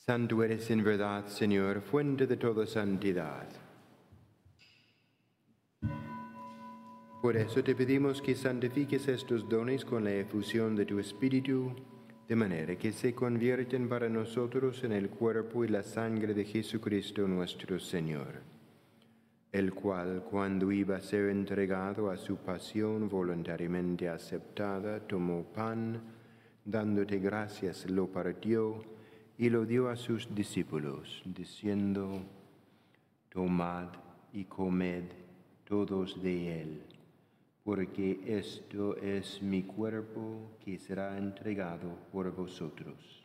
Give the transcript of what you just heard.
Santo eres en verdad, Señor, fuente de toda santidad. Por eso te pedimos que santifiques estos dones con la efusión de tu Espíritu, de manera que se convierten para nosotros en el cuerpo y la sangre de Jesucristo nuestro Señor, el cual, cuando iba a ser entregado a su pasión voluntariamente aceptada, tomó pan, dándote gracias, lo partió y lo dio a sus discípulos, diciendo: Tomad y comed todos de él, porque esto es mi cuerpo que será entregado por vosotros.